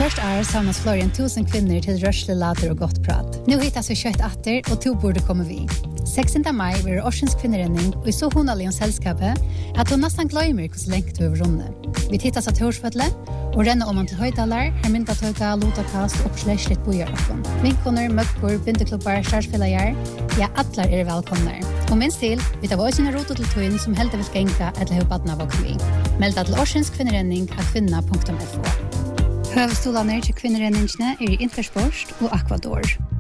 Först är samlas fler än 1000 kvinnor till rörsle later och gott prat. Nu hittas vi kött atter och to borde komma vi. 16 maj blir Årsens kvinnerenning och så hon allian sällskapet att hon nästan glömmer hur länge du över runde. Vi tittas att Hörsfölle och renna om man till höjdalar, här mynta töka, lotakast och släschligt bojarafton. Vinkoner, möckor, bindeklubbar, startspelare, ja, atlar är välkomna. Och minst till, vi tar våra rotot till tøyen som helt vill gänka eller hoppadna våkna vi. Melda till Årsens kvinnerenning av kvinna.fo. Høvstolarna til kvinnerenningsne i Intersport og Aquador.